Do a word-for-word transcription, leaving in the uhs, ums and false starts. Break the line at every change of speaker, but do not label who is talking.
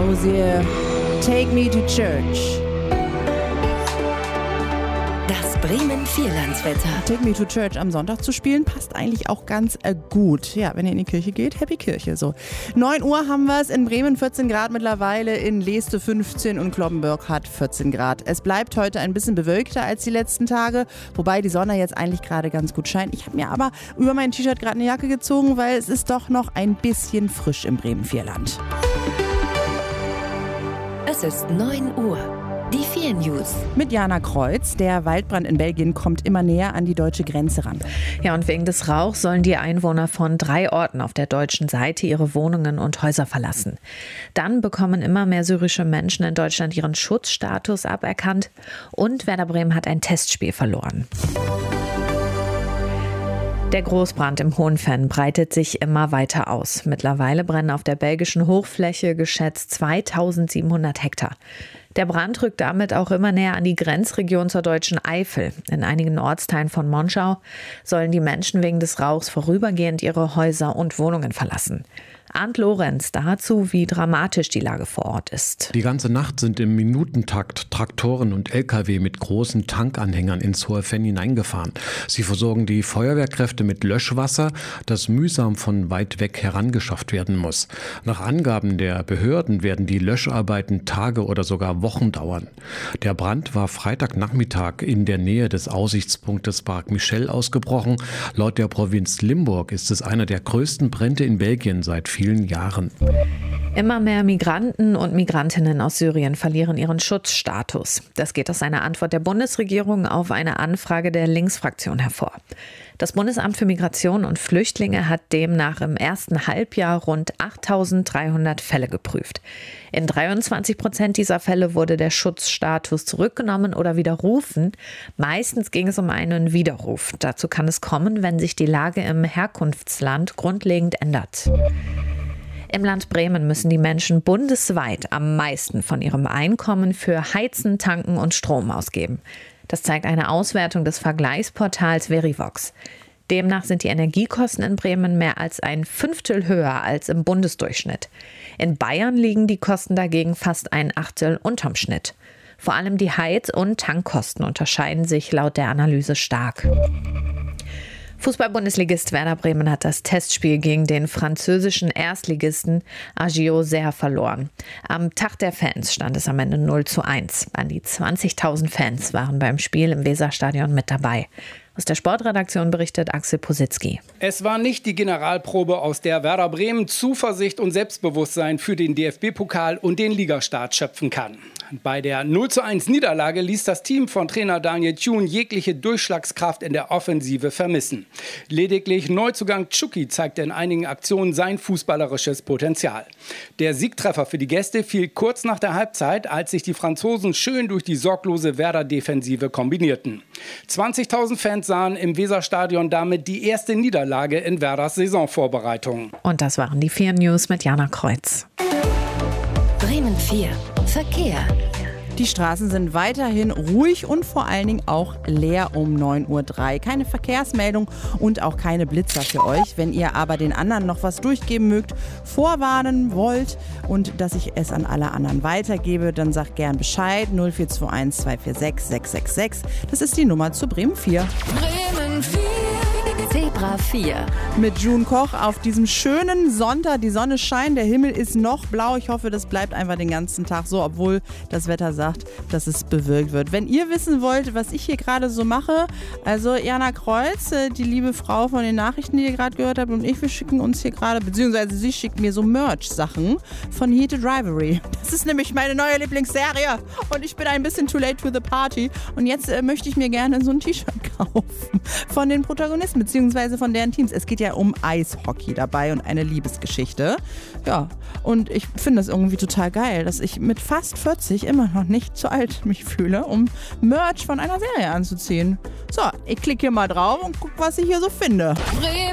Rosier, Take Me to Church.
Das Bremen Vierlandswetter.
Take Me to Church am Sonntag zu spielen, passt eigentlich auch ganz äh, gut. Ja, wenn ihr in die Kirche geht, Happy Kirche. So. neun Uhr haben wir es, in Bremen vierzehn Grad mittlerweile, in Leeste fünfzehn und Cloppenburg hat vierzehn Grad. Es bleibt heute ein bisschen bewölkter als die letzten Tage, wobei die Sonne jetzt eigentlich gerade ganz gut scheint. Ich habe mir aber über mein T-Shirt gerade eine Jacke gezogen, weil es ist doch noch ein bisschen frisch im Bremen Vierland.
Es ist neun Uhr. Die vier News.
Mit Jana Kreuz. Der Waldbrand in Belgien kommt immer näher an die deutsche Grenze ran.
Ja, und wegen des Rauchs sollen die Einwohner von drei Orten auf der deutschen Seite ihre Wohnungen und Häuser verlassen. Dann bekommen immer mehr syrische Menschen in Deutschland ihren Schutzstatus aberkannt. Und Werder Bremen hat ein Testspiel verloren. Der Großbrand im Hohenfenn breitet sich immer weiter aus. Mittlerweile brennen auf der belgischen Hochfläche geschätzt zweitausendsiebenhundert Hektar. Der Brand rückt damit auch immer näher an die Grenzregion zur deutschen Eifel. In einigen Ortsteilen von Monschau sollen die Menschen wegen des Rauchs vorübergehend ihre Häuser und Wohnungen verlassen. Arndt Lorenz dazu, wie dramatisch die Lage vor Ort ist.
Die ganze Nacht sind im Minutentakt Traktoren und L K W mit großen Tankanhängern ins Hohenfenn hineingefahren. Sie versorgen die Feuerwehrkräfte mit Löschwasser, das mühsam von weit weg herangeschafft werden muss. Nach Angaben der Behörden werden die Löscharbeiten Tage oder sogar Wochen dauern. Der Brand war Freitagnachmittag in der Nähe des Aussichtspunktes Park Michel ausgebrochen. Laut der Provinz Limburg ist es einer der größten Brände in Belgien seit vielen Jahren.
Immer mehr Migranten und Migrantinnen aus Syrien verlieren ihren Schutzstatus. Das geht aus einer Antwort der Bundesregierung auf eine Anfrage der Linksfraktion hervor. Das Bundesamt für Migration und Flüchtlinge hat demnach im ersten Halbjahr rund achttausenddreihundert Fälle geprüft. In dreiundzwanzig Prozent dieser Fälle wurde der Schutzstatus zurückgenommen oder widerrufen. Meistens ging es um einen Widerruf. Dazu kann es kommen, wenn sich die Lage im Herkunftsland grundlegend ändert. Im Land Bremen müssen die Menschen bundesweit am meisten von ihrem Einkommen für Heizen, Tanken und Strom ausgeben. Das zeigt eine Auswertung des Vergleichsportals Verivox. Demnach sind die Energiekosten in Bremen mehr als ein Fünftel höher als im Bundesdurchschnitt. In Bayern liegen die Kosten dagegen fast ein Achtel unterm Schnitt. Vor allem die Heiz- und Tankkosten unterscheiden sich laut der Analyse stark. Fußball-Bundesligist Werder Bremen hat das Testspiel gegen den französischen Erstligisten Ajaccio verloren. Am Tag der Fans stand es am Ende null zu eins. An die zwanzigtausend Fans waren beim Spiel im Weserstadion mit dabei. Aus der Sportredaktion berichtet Axel Positzky.
Es war nicht die Generalprobe, aus der Werder Bremen Zuversicht und Selbstbewusstsein für den D F B-Pokal und den Ligastart schöpfen kann. Bei der null zu eins Niederlage ließ das Team von Trainer Daniel Thun jegliche Durchschlagskraft in der Offensive vermissen. Lediglich Neuzugang Chucky zeigte in einigen Aktionen sein fußballerisches Potenzial. Der Siegtreffer für die Gäste fiel kurz nach der Halbzeit, als sich die Franzosen schön durch die sorglose Werder-Defensive kombinierten. zwanzigtausend Fans sahen im Weserstadion damit die erste Niederlage in Werders Saisonvorbereitung.
Und das waren die vier News mit Jana Kreuz.
Bremen vier. Verkehr.
Die Straßen sind weiterhin ruhig und vor allen Dingen auch leer um neun Uhr drei. Keine Verkehrsmeldung und auch keine Blitzer für euch. Wenn ihr aber den anderen noch was durchgeben mögt, vorwarnen wollt und dass ich es an alle anderen weitergebe, dann sagt gern Bescheid. null vier zwei eins zwei vier sechs sechs sechs sechs. Das ist die Nummer zu Bremen vier.
Bremen vier. Zebra vier.
Mit June Koch auf diesem schönen Sonntag. Die Sonne scheint, der Himmel ist noch blau. Ich hoffe, das bleibt einfach den ganzen Tag so, obwohl das Wetter sagt, dass es bewölkt wird. Wenn ihr wissen wollt, was ich hier gerade so mache, also Jana Kreuz, die liebe Frau von den Nachrichten, die ihr gerade gehört habt, und ich, wir schicken uns hier gerade, beziehungsweise sie schickt mir so Merch-Sachen von Heated Rivalry. Das ist nämlich meine neue Lieblingsserie und ich bin ein bisschen too late to the party und jetzt äh, möchte ich mir gerne so ein T-Shirt kaufen von den Protagonisten, beziehungsweise von deren Teams. Es geht ja um Eishockey dabei und eine Liebesgeschichte. Ja, und ich finde das irgendwie total geil, dass ich mit fast vierzig immer noch nicht zu alt mich fühle, um Merch von einer Serie anzuziehen. So, ich klicke hier mal drauf und gucke, was ich hier so finde.